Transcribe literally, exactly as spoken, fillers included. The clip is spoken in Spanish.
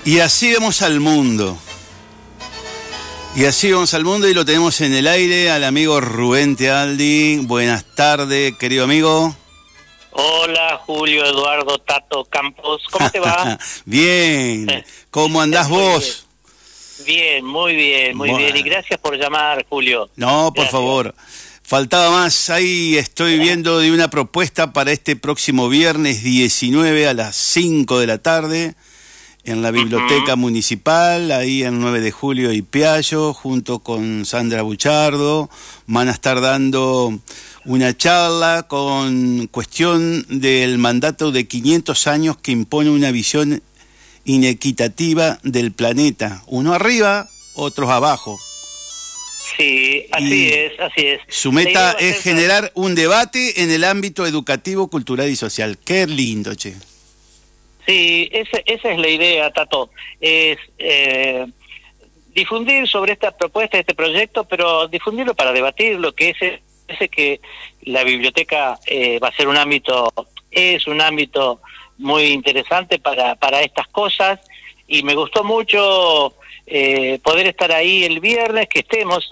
Y así vemos al mundo. Y así vamos al mundo y lo tenemos en el aire al amigo Rubén Tealdi. Buenas tardes, querido amigo. Hola, Julio Eduardo Tato Campos. ¿Cómo te va? Bien. ¿Cómo andás muy vos? Bien. bien, muy bien, muy bueno. bien. Y gracias por llamar, Julio. No, por gracias. favor. Faltaba más. Ahí estoy viendo de una propuesta para este próximo viernes diecinueve a las cinco de la tarde. En la Biblioteca uh-huh. Municipal, ahí en nueve de julio y Piaggio, junto con Sandra Buchardo, van a estar dando una charla con cuestión del mandato de quinientos años que impone una visión inequitativa del planeta. Uno arriba, otros abajo. Sí, así y es, así es. Su meta es generar un debate en el ámbito educativo, cultural y social. Qué lindo, che. Sí, ese, esa es la idea, Tato, es eh, difundir sobre esta propuesta, este proyecto, pero difundirlo para debatirlo, que ese, ese que la biblioteca eh, va a ser un ámbito, es un ámbito muy interesante para, para estas cosas, y me gustó mucho eh, poder estar ahí el viernes, que estemos